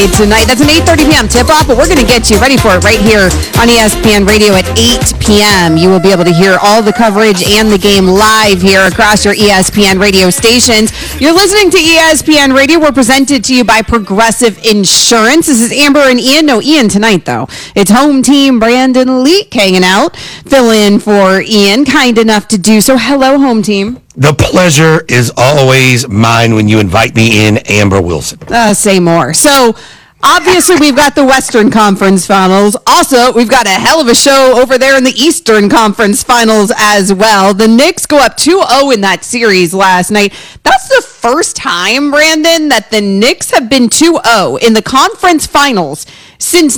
Tonight, that's an 8:30 p.m. tip-off, but we're going to get you ready for it right here on ESPN Radio at 8 p.m. You will be able to hear all the coverage and the game live here across your ESPN Radio stations. You're listening to ESPN Radio. We're presented to you by Progressive Insurance. This is Amber and Ian. No Ian tonight, though. It's home team Brandon Leak hanging out. Fill in for Ian, kind enough to do so. Hello, home team. The pleasure is always mine when you invite me in, Amber Wilson. Say more. So, obviously, we've got the Western Conference Finals. Also, we've got a hell of a show over there in the Eastern Conference Finals as well. The Knicks go up 2-0 in that series last night. That's the first time, Brandon, that the Knicks have been 2-0 in the conference finals since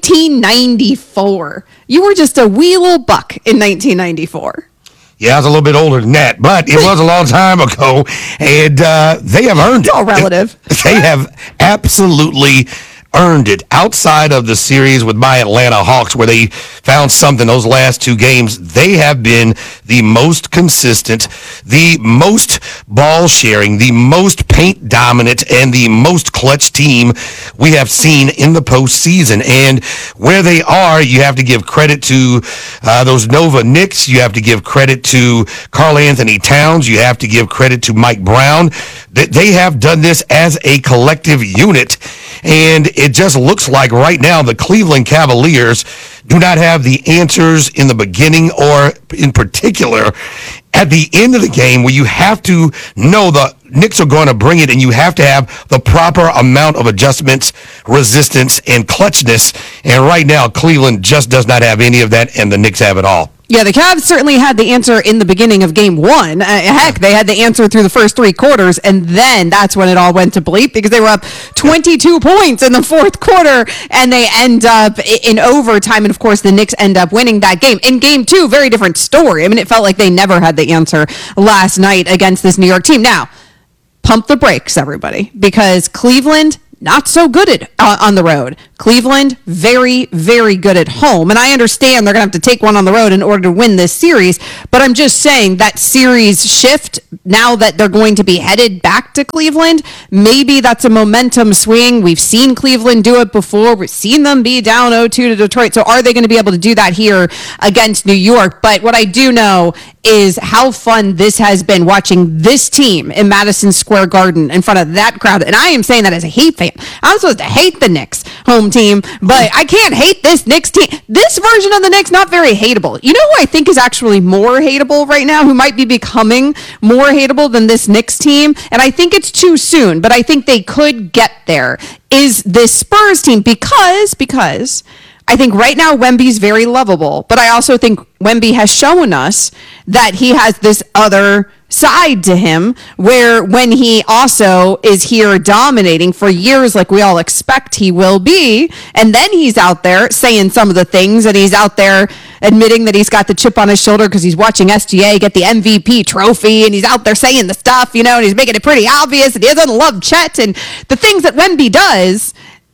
1994. You were just a wee little buck in 1994. Yeah, I was a little bit older than that, but it was a long time ago, and they have earned it. It's all relative. They have absolutely earned it outside of the series with my Atlanta Hawks where they found something those last two games. They have been the most consistent, the most ball sharing, the most paint dominant, and the most clutch team we have seen in the postseason. And where they are, you have to give credit to those Nova Knicks. You have to give credit to Karl Anthony Towns. You have to give credit to Mike Brown. They have done this as a collective unit, and it just looks like right now the Cleveland Cavaliers do not have the answers in the beginning or in particular at the end of the game where you have to know the Knicks are going to bring it and you have to have the proper amount of adjustments, resistance, and clutchness. And right now, Cleveland just does not have any of that, and the Knicks have it all. Yeah, the Cavs certainly had the answer in the beginning of game one. Heck, they had the answer through the first three quarters, and then that's when it all went to bleep because they were up 22 points in the fourth quarter, and they end up in overtime, and of course the Knicks end up winning that game. In game two, very different story. I mean, it felt like they never had the answer last night against this New York team. Now, pump the brakes, everybody, because Cleveland, not so good on the road. Cleveland, very, very good at home. And I understand they're going to have to take one on the road in order to win this series. But I'm just saying that series shift, now that they're going to be headed back to Cleveland, maybe that's a momentum swing. We've seen Cleveland do it before. We've seen them be down 0-2 to Detroit. So are they going to be able to do that here against New York? But what I do know is how fun this has been watching this team in Madison Square Garden in front of that crowd. And I am saying that as a Heat fan. I'm supposed to hate the Knicks home team, but I can't hate this Knicks team. This version of the Knicks, not very hateable. You know who I think is actually more hateable right now, who might be becoming more hateable than this Knicks team? And I think it's too soon, but I think they could get there, is this Spurs team because I think right now Wemby's very lovable, but I also think Wemby has shown us that he has this other side to him where when he also is here dominating for years like we all expect he will be, and then he's out there saying some of the things, and he's out there admitting that he's got the chip on his shoulder because he's watching SGA get the MVP trophy, and he's out there saying the stuff, you know, and he's making it pretty obvious that he doesn't love Chet and the things that Wemby does.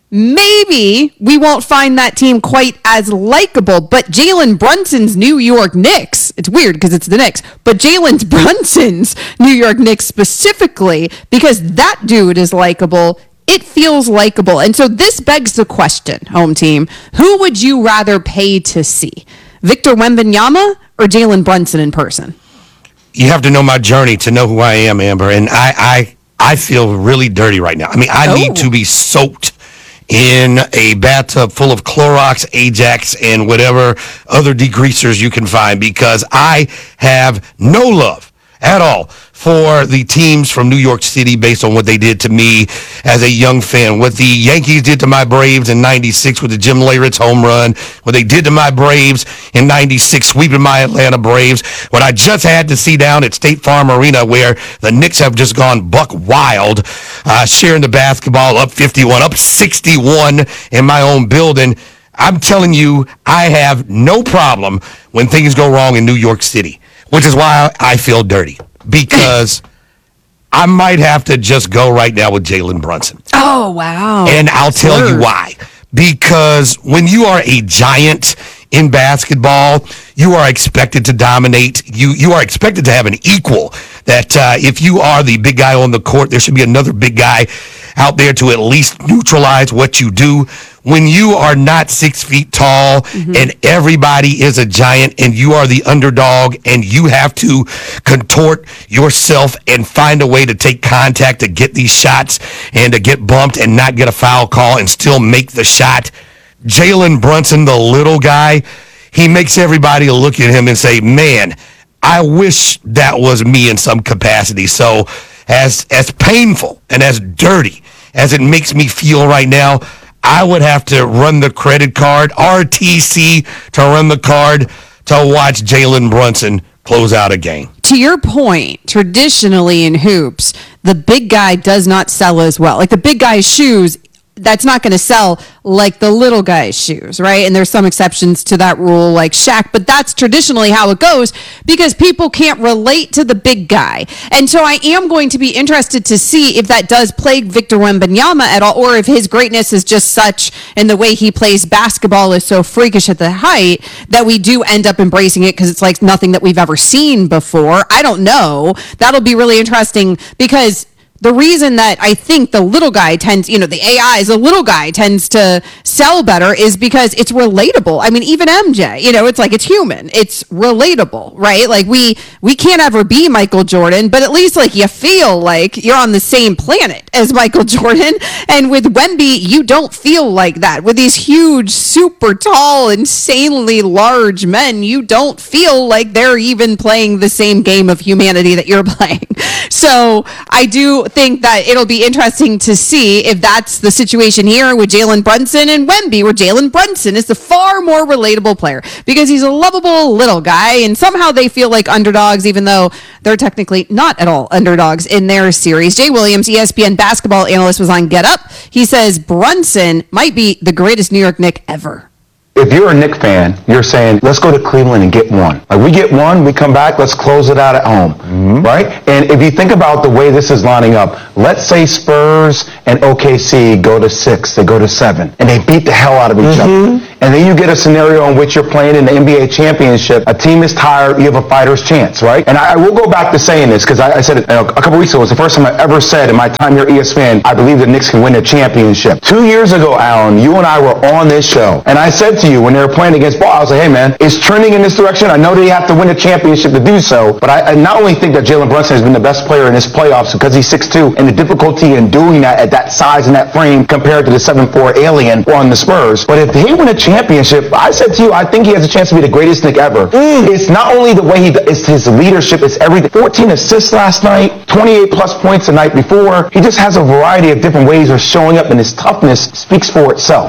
Maybe we won't find that team quite as likable, but Jalen Brunson's New York Knicks, it's weird because it's the Knicks, but Jalen Brunson's New York Knicks specifically, because that dude is likable, it feels likable. And so this begs the question, home team, who would you rather pay to see? Victor Wembanyama or Jalen Brunson in person? You have to know my journey to know who I am, Amber, and I feel really dirty right now. I mean, I need to be soaked in a bathtub full of Clorox, Ajax, and whatever other degreasers you can find, because I have no love at all for the teams from New York City based on what they did to me as a young fan. What the Yankees did to my Braves in 96 with the Jim Leyritz home run, what they did to my Braves in 96 sweeping my Atlanta Braves, what I just had to see down at State Farm Arena where the Knicks have just gone buck wild, sharing the basketball up 51, up 61 in my own building. I'm telling you, I have no problem when things go wrong in New York City, which is why I feel dirty, because I might have to just go right now with Jalen Brunson. Oh, wow. And I'll tell you why. Because when you are a giant in basketball, you are expected to dominate. You are expected to have an equal. That if you are the big guy on the court, there should be another big guy out there to at least neutralize what you do. When you are not 6 feet tall and everybody is a giant and you are the underdog and you have to contort yourself and find a way to take contact to get these shots and to get bumped and not get a foul call and still make the shot. Jalen Brunson, the little guy, he makes everybody look at him and say, man, I wish that was me in some capacity. So as painful and as dirty as it makes me feel right now, I would have to run the credit card, RTC, to run the card to watch Jalen Brunson close out a game. To your point, traditionally in hoops, the big guy does not sell as well. Like the big guy's shoes, that's not going to sell like the little guy's shoes, right? And there's some exceptions to that rule like Shaq, but that's traditionally how it goes because people can't relate to the big guy. And so I am going to be interested to see if that does plague Victor Wembanyama at all, or if his greatness is just such and the way he plays basketball is so freakish at the height that we do end up embracing it because it's like nothing that we've ever seen before. I don't know. That'll be really interesting because the reason that I think the little guy tends, the AIs, the little guy tends to sell better is because it's relatable. I mean, even MJ, it's like it's human. It's relatable, right? Like we can't ever be Michael Jordan, but at least like you feel like you're on the same planet as Michael Jordan. And with Wemby, you don't feel like that. With these huge, super tall, insanely large men, you don't feel like they're even playing the same game of humanity that you're playing. So I do think that it'll be interesting to see if that's the situation here with Jalen Brunson and Wemby, where Jalen Brunson is the far more relatable player because he's a lovable little guy, and somehow they feel like underdogs, even though they're technically not at all underdogs in their series. Jay Williams, ESPN basketball analyst, was on Get Up. He says Brunson might be the greatest New York Knick ever. If you're a Knicks fan, you're saying, let's go to Cleveland and get one. Like, we get one, we come back, let's close it out at home, right? And if you think about the way this is lining up, let's say Spurs and OKC go to 6, they go to 7, and they beat the hell out of each other. And then you get a scenario in which you're playing in the NBA championship. A team is tired, you have a fighter's chance, right? And I will go back to saying this, because I said it a couple weeks ago. It was the first time I ever said in my time here at ESPN, I believe the Knicks can win a championship. 2 years ago, Alan, you and I were on this show, and I said to you when they were playing against Ball, I was like, hey man, it's trending in this direction. I know they have to win a championship to do so, but I not only think that Jalen Brunson has been the best player in this playoffs because he's 6'2", and the difficulty in doing that at that size and that frame compared to the 7'4" alien on the Spurs, but if they win a championship, I said to you, I think he has a chance to be the greatest Knick ever. It's not only the way it's his leadership, it's everything. 14 assists last night, 28 plus points the night before. He just has a variety of different ways of showing up, and his toughness speaks for itself.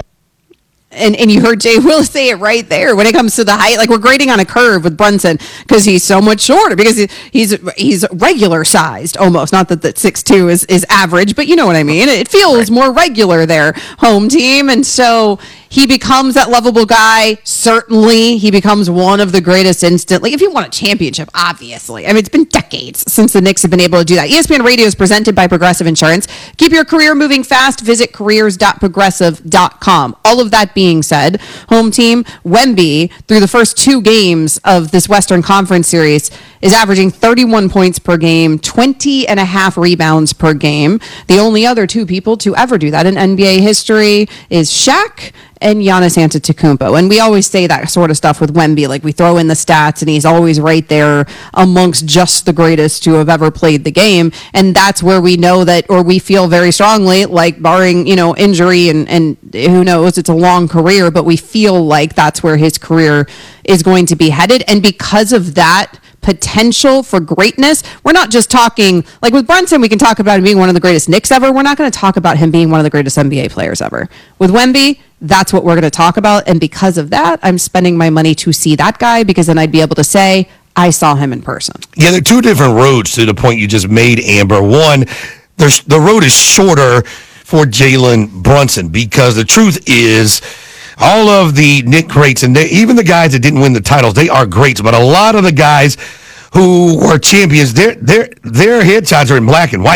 And you heard Jay Will say it right there when it comes to the height. Like, we're grading on a curve with Brunson because he's so much shorter, because he's regular sized almost. Not that 6'2" is average, but you know what I mean. It feels more regular there, home team. And so he becomes that lovable guy. Certainly, he becomes one of the greatest instantly. If you want a championship, obviously. I mean, it's been decades since the Knicks have been able to do that. ESPN Radio is presented by Progressive Insurance. Keep your career moving fast. Visit careers.progressive.com. All of that being said, home team, Wemby, through the first 2 games of this Western Conference series, is averaging 31 points per game, 20 and a half rebounds per game. The only other 2 people to ever do that in NBA history is Shaq and Giannis Antetokounmpo. And we always say that sort of stuff with Wemby, like we throw in the stats and he's always right there amongst just the greatest to have ever played the game. And that's where we know that, or we feel very strongly, like barring, injury and who knows, it's a long career, but we feel like that's where his career is going to be headed. And because of that potential for greatness, we're not just talking, like with Brunson, we can talk about him being one of the greatest Knicks ever. We're not going to talk about him being one of the greatest NBA players ever. With Wemby, that's what we're going to talk about. And because of that, I'm spending my money to see that guy, because then I'd be able to say, I saw him in person. Yeah, there are 2 different roads to the point you just made, Amber. One, the road is shorter for Jalen Brunson, because the truth is, all of the Knick greats, and even the guys that didn't win the titles, they are greats. But a lot of the guys who were champions, their headshots are in black and white.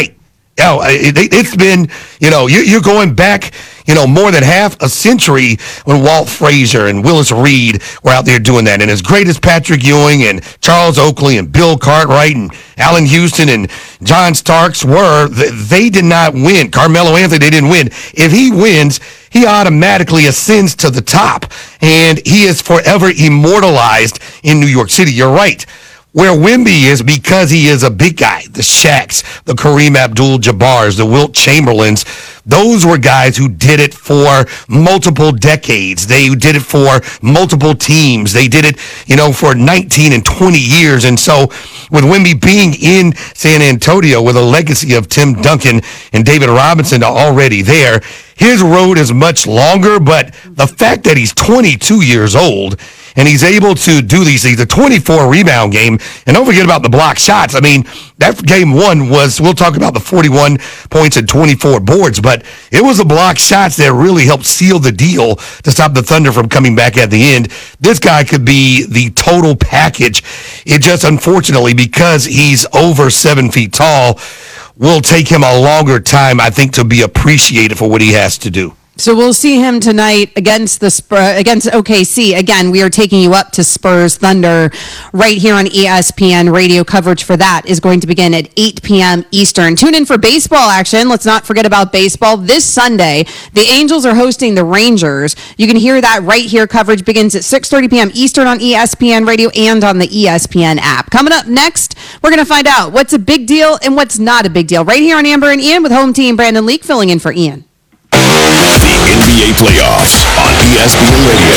It's been, you're going back, more than half a century when Walt Frazier and Willis Reed were out there doing that. And as great as Patrick Ewing and Charles Oakley and Bill Cartwright and Allen Houston and John Starks were, they did not win. Carmelo Anthony, they didn't win. If he wins, he automatically ascends to the top, and he is forever immortalized in New York City. You're right. Where Wemby is, because he is a big guy, the Shaqs, the Kareem Abdul-Jabbars, the Wilt Chamberlains, those were guys who did it for multiple decades. They did it for multiple teams. They did it, for 19 and 20 years. And so with Wemby being in San Antonio with a legacy of Tim Duncan and David Robinson already there, his road is much longer, but the fact that he's 22 years old and he's able to do these things, the 24 rebound game, and don't forget about the block shots. I mean, that game one we'll talk about the 41 points and 24 boards, but it was the block shots that really helped seal the deal to stop the Thunder from coming back at the end. This guy could be the total package. It just, unfortunately, because he's over 7 feet tall, will take him a longer time, I think, to be appreciated for what he has to do. So we'll see him tonight against OKC. Again, we are taking you up to Spurs Thunder right here on ESPN. Radio coverage for that is going to begin at 8 p.m. Eastern. Tune in for baseball action. Let's not forget about baseball. This Sunday, the Angels are hosting the Rangers. You can hear that right here. Coverage begins at 6:30 p.m. Eastern on ESPN Radio and on the ESPN app. Coming up next, we're going to find out what's a big deal and what's not a big deal right here on Amber and Ian with home team Brandon Leak filling in for Ian. The NBA playoffs on ESPN Radio.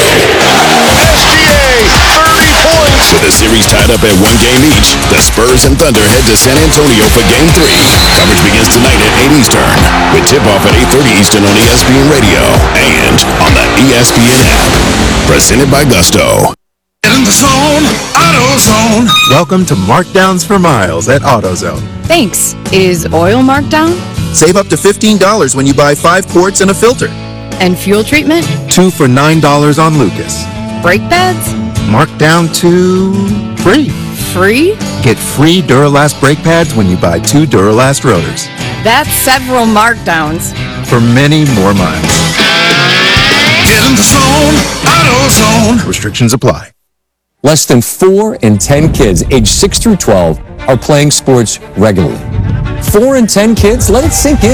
SGA, 30 points. With the series tied up at 1 game each, the Spurs and Thunder head to San Antonio for Game 3. Coverage begins tonight at 8 Eastern, with tip-off at 8:30 Eastern on ESPN Radio and on the ESPN app. Presented by Gusto. In the zone, AutoZone. Welcome to Markdowns for Miles at AutoZone. Thanks. Is oil marked down? Save up to $15 when you buy 5 quarts and a filter. And fuel treatment? 2 for $9 on Lucas. Brake pads? Marked down to free. Free? Get free Duralast brake pads when you buy 2 Duralast rotors. That's several markdowns. For many more miles. Get in the zone, AutoZone. Restrictions apply. Less than 4 in 10 kids aged 6 through 12 are playing sports regularly. 4 in 10 kids? Let it sink in.